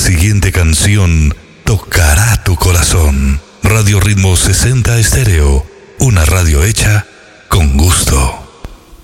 siguiente canción tocará tu corazón. Radio Ritmo 60 Estéreo, una radio hecha con gusto.